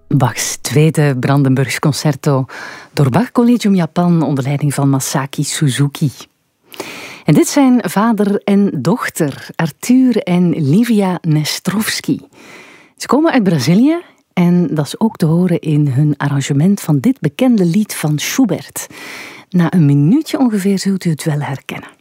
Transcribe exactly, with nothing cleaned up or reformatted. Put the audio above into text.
Bachs tweede Brandenburgs Concerto door Bach Collegium Japan onder leiding van Masaki Suzuki. En dit zijn vader en dochter, Arthur en Livia Nestrovsky. Ze komen uit Brazilië en dat is ook te horen in hun arrangement van dit bekende lied van Schubert. Na een minuutje ongeveer zult u het wel herkennen.